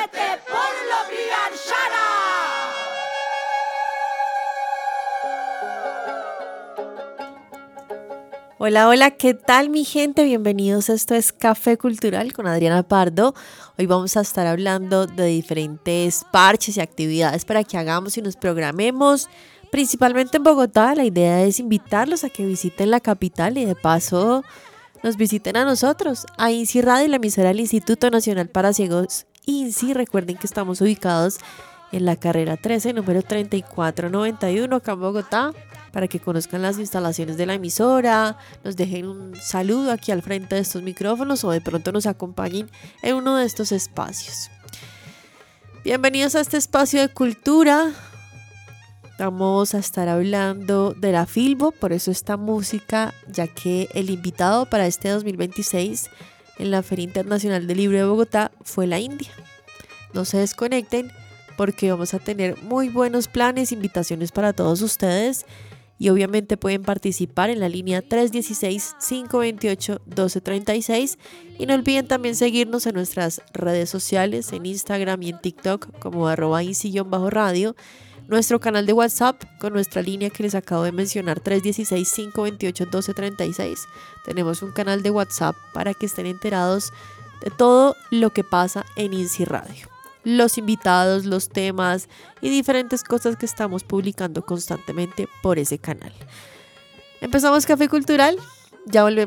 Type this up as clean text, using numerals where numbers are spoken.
Vete por lo Brianchana. Hola, hola, ¿qué tal mi gente? Bienvenidos, esto es Café Cultural con Adriana Pardo. Hoy vamos a estar hablando de diferentes parches y actividades para que hagamos y nos programemos, principalmente en Bogotá. La idea es invitarlos a que visiten la capital y de paso nos visiten a nosotros, a INSI Radio, la emisora del Instituto Nacional para Ciegos INSI. Recuerden que estamos ubicados en la carrera 13, número 3491, acá en Bogotá, para que conozcan las instalaciones de la emisora, nos dejen un saludo aquí al frente de estos micrófonos o de pronto nos acompañen en uno de estos espacios. Bienvenidos a este espacio de cultura. Vamos a estar hablando de la Filbo, por eso esta música, ya que el invitado para este 2026 en la Feria Internacional del Libro de Bogotá fue la India. No se desconecten porque vamos a tener muy buenos planes, invitaciones para todos ustedes y obviamente pueden participar en la línea 316-528-1236 y no olviden también seguirnos en nuestras redes sociales, en Instagram y en TikTok como @INSI_radio, nuestro canal de WhatsApp con nuestra línea que les acabo de mencionar 316-528-1236. Tenemos un canal de WhatsApp para que estén enterados de todo lo que pasa en INSI Radio, los invitados, los temas y diferentes cosas que estamos publicando constantemente por ese canal. Empezamos Café Cultural, ya volvemos.